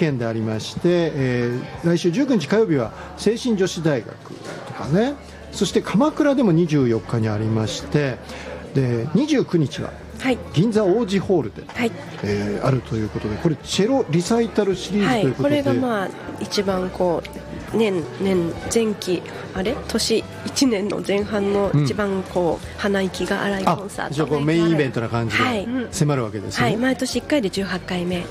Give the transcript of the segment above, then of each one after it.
県でありまして、来週19日火曜日は聖心女子大学とかね、そして鎌倉でも24日にありまして、で29日は銀座王子ホールで、あるということで、これチェロリサイタルシリーズということで、 これが一番前期年1年の前半の一番鼻息が荒いコンサート、 じゃあメインイベントな感じで迫るわけですね。 毎年1回で18回目。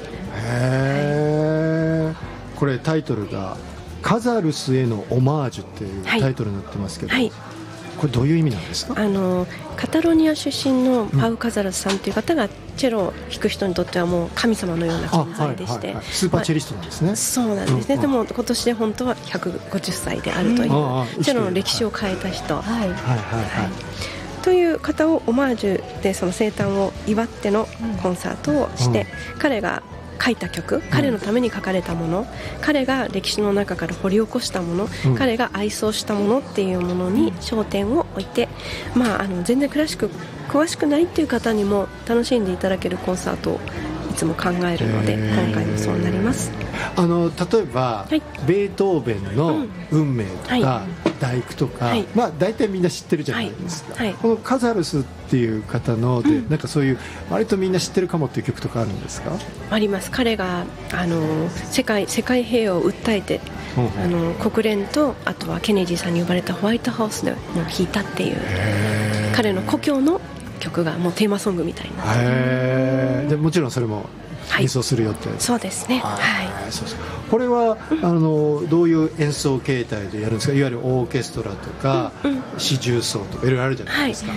これタイトルがカザルスへのオマージュっていうタイトルになってますけど、これどういう意味なんですか？ カタロニア出身のパウ・カザルスさんという方がチェロを弾く人にとってはもう神様のような存在でして、 スーパーチェリストなんですね。 そうなんですね。でも今年で本当は150歳であるというチェロの歴史を変えた人という方をオマージュでその生誕を祝ってのコンサートをして、彼が書いた曲、彼のために書かれたもの、彼が歴史の中から掘り起こしたもの、彼が愛想したものっていうものに焦点を置いて、全然クラシック詳しくないっていう方にも楽しんでいただけるコンサートをいつも考えるので、今回もそうなります。 例えば、ベートーベンの運命とか、第九とか、大体みんな知ってるじゃないですか。このカザルスっていう方ので、なんかそういう割とみんな知ってるかもっていう曲とかあるんですか？ あります。彼が世界平和を訴えて、国連とあとはケネディさんに呼ばれたホワイトハウスでも弾いたっていう彼の故郷の曲がもうテーマソングみたいになって、 でもちろんそれも演奏するよって、 そうですね。 これはどういう演奏形態でやるんですか？いわゆるオーケストラとか四重奏とかいろいろあるじゃないですか。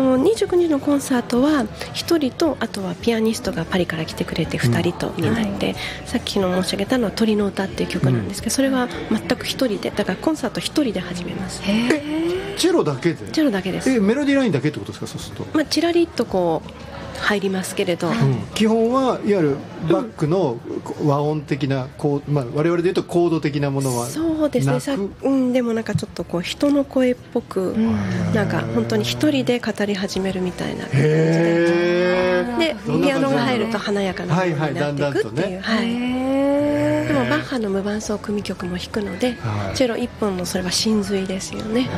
29日のコンサートは1人と、あとはピアニストがパリから来てくれて2人とになって、さっきの申し上げたのは鳥の歌っていう曲なんですけど、それは全く1人で、だからコンサート1人で始めます。 チェロだけで？ チェロだけです。 メロディーラインだけってことですか？そうするとチラリと入りますけれど、 基本はいわゆるバックの和音的な我々でいうとコード的なものはなく、 そうですね。でもなんかちょっと人の声っぽく、なんか本当に一人で語り始めるみたいな感じで、ピアノが入ると華やかなものになっていくっていう。でもバッハの無伴奏組曲も弾くので、チェロ一本のそれは真髄ですよね。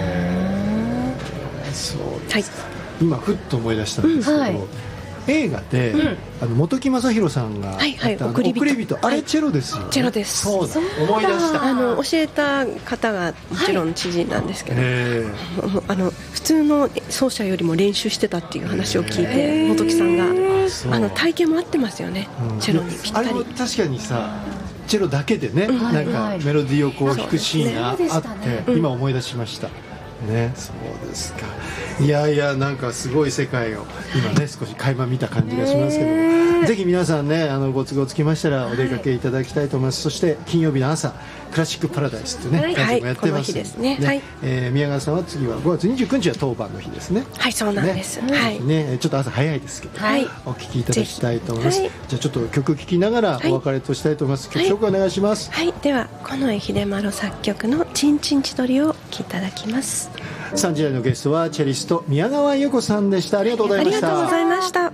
今ふっと思い出したんですけど、映画で本木雅弘さんが送り人、あれチェロですよね。 チェロです。 そうだ、思い出した。 教えた方がもちろん知人なんですけど、普通の奏者よりも練習してたっていう話を聞いて、本木さんが体験も合ってますよね、チェロにぴったり。 あれも確かにさ、チェロだけでね、なんかメロディーを弾くシーンがあって、今思い出しましたね。そうですか。いやなんかすごい世界を今ね少し垣間見た感じがしますけども、ぜひ皆さんねご都合つきましたらお出かけいただきたいと思います。そして金曜日の朝クラシックパラダイスってね、ラジオもやってますので、宮川さんは次は5月29日は当番の日ですね。 はい、そうなんです。ちょっと朝早いですけど、お聴きいただきたいと思います。じゃあちょっと曲聴きながらお別れとしたいと思います。曲紹介お願いします。 では近衛秀麿作曲のチンチン千鳥をお聴きいただきます。 3時台のゲストはチェリスト宮川優子さんでした。ありがとうございました。 ありがとうございました。